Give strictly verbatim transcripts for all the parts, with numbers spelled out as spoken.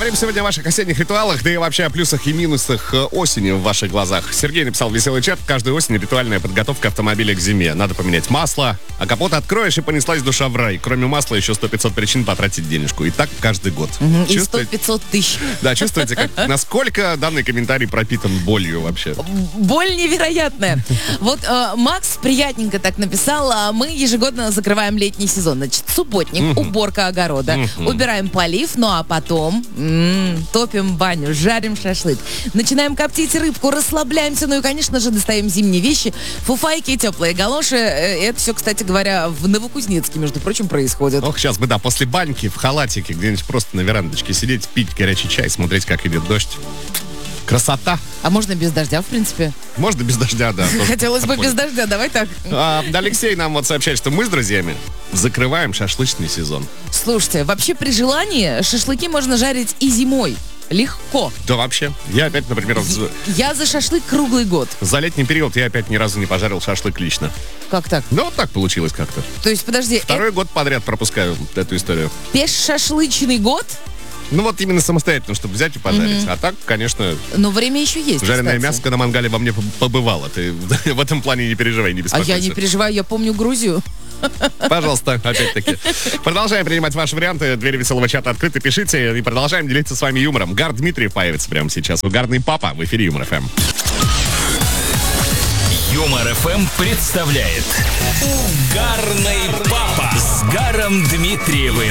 Говорим сегодня о ваших осенних ритуалах, да и вообще о плюсах и минусах осени в ваших глазах. Сергей написал веселый чат. Каждую осень ритуальная подготовка автомобиля к зиме. Надо поменять масло, а капот откроешь и понеслась душа в рай. Кроме масла еще сто-пятьсот причин потратить денежку. И так каждый год. Угу, и сто-пятьсот тысяч. Да, чувствуете, как, насколько данный комментарий пропитан болью вообще? Боль невероятная. Вот э, Макс приятненько так написал. А мы ежегодно закрываем летний сезон. Значит, субботник, уборка огорода, убираем полив, ну а потом м-м, топим баню, жарим шашлык, начинаем коптить рыбку, расслабляемся, ну и, конечно же, достаем зимние вещи, фуфайки, теплые галоши. Это все, кстати говоря, в Новокузнецке, между прочим, происходит. Ох, сейчас бы, да, после баньки в халатике где-нибудь просто на верандочке сидеть, пить горячий чай, смотреть, как идет дождь. Красота. А можно без дождя, в принципе? Можно без дождя, да. Хотелось бы без дождя, давай так. А, Алексей нам вот сообщает, что мы с друзьями закрываем шашлычный сезон. Слушайте, вообще при желании шашлыки можно жарить и зимой. Легко. Да вообще. Я опять, например, Я, я за шашлык круглый год. За летний период я опять ни разу не пожарил шашлык лично. Как так? Ну, вот так получилось как-то. То есть, подожди. Второй это... год подряд пропускаю эту историю. Пеш-шашлычный год? Ну вот именно самостоятельно, чтобы взять и пожарить. Mm-hmm. А так, конечно... Но время еще есть, жареное кстати. мясо на мангале во мне побывало. Ты в этом плане не переживай, не беспокойся. А я не переживаю, я помню Грузию. Пожалуйста, опять-таки. Продолжаем принимать ваши варианты. Двери веселого чата открыты, пишите. И продолжаем делиться с вами юмором. Гар Дмитриев появится прямо сейчас. Угарный папа в эфире Юмор ФМ. Юмор ФМ представляет Угарный папа с Гаром Дмитриевым.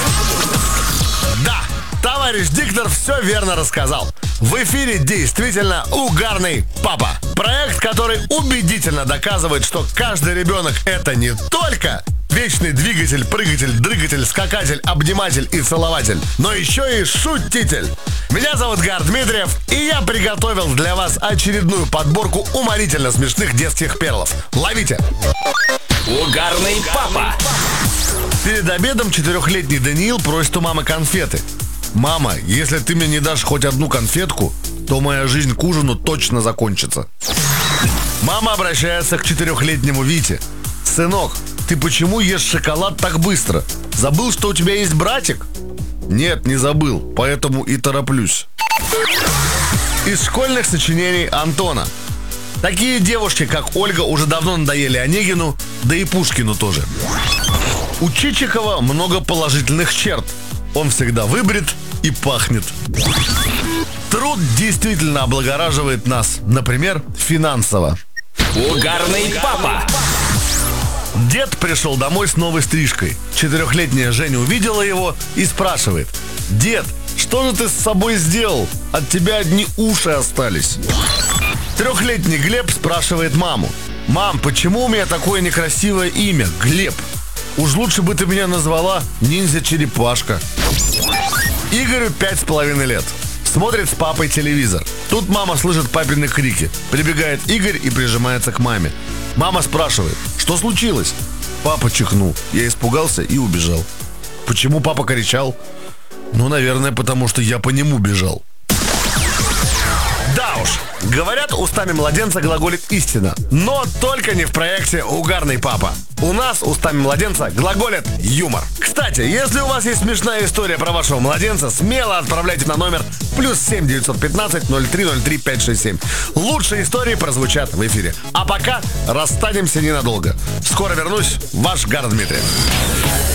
Да, товарищ диктор все верно рассказал. В эфире действительно Угарный папа. Проект, который убедительно доказывает, что каждый ребенок это не только вечный двигатель, прыгатель, дрыгатель, скакатель, обниматель и целователь, но еще и шутитель. Меня зовут Гар Дмитриев, и я приготовил для вас очередную подборку уморительно смешных детских перлов. Ловите! Угарный папа. Перед обедом четырехлетний Даниил просит у мамы конфеты. «Мама, если ты мне не дашь хоть одну конфетку, то моя жизнь к ужину точно закончится». Мама обращается к четырехлетнему Вите. «Сынок, ты почему ешь шоколад так быстро? Забыл, что у тебя есть братик?» «Нет, не забыл, поэтому и тороплюсь». Из школьных сочинений Антона. Такие девушки, как Ольга, уже давно надоели Онегину, да и Пушкину тоже. У Чичикова много положительных черт. Он всегда выбрит и пахнет. Труд действительно облагораживает нас, например, финансово. Угарный папа. Дед пришел домой с новой стрижкой. Четырехлетняя Женя увидела его и спрашивает: «Дед, что же ты с собой сделал? От тебя одни уши остались». Трехлетний Глеб спрашивает маму: «Мам, почему у меня такое некрасивое имя, Глеб? Уж лучше бы ты меня назвала ниндзя-черепашка». Игорю пять с половиной лет. Смотрит с папой телевизор. Тут мама слышит папины крики. Прибегает Игорь и прижимается к маме. Мама спрашивает: «Что случилось?» Папа чихнул. Я испугался и убежал. Почему папа кричал? Ну, наверное, потому что я по нему бежал. Да уж, говорят, устами младенца глаголит истина. Но только не в проекте «Угарный папа». У нас устами младенца глаголит юмор. Кстати, если у вас есть смешная история про вашего младенца, смело отправляйте на номер плюс семь девятьсот пятнадцать ноль три ноль три пять шесть семь. Лучшие истории прозвучат в эфире. А пока расстанемся ненадолго. Скоро вернусь, ваш Гар Дмитриев.